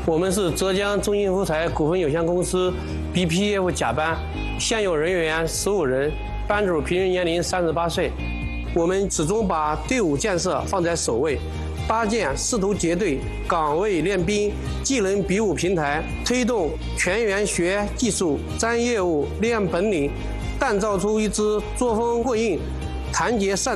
我们是浙江中信福彩股份有限公司 BPF 甲班，现有人员15人，班主平均年龄38岁。我们始终把队伍建设放在首位，搭建师徒结对、岗位练兵、技能比武平台，推动全员学技术、沾业务、练本领，锻造出一支作风过硬、团结善